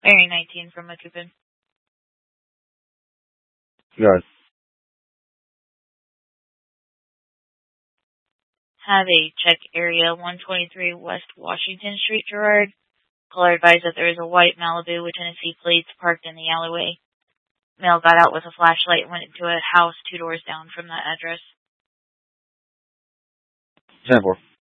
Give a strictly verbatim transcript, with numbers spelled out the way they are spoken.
Area nineteen from Macoupin. Good. Have a check area one twenty-three West Washington Street, Girard. Caller advised that there is a white Malibu with Tennessee plates parked in the alleyway. Male got out with a flashlight and went into a house two doors down from that address. ten four.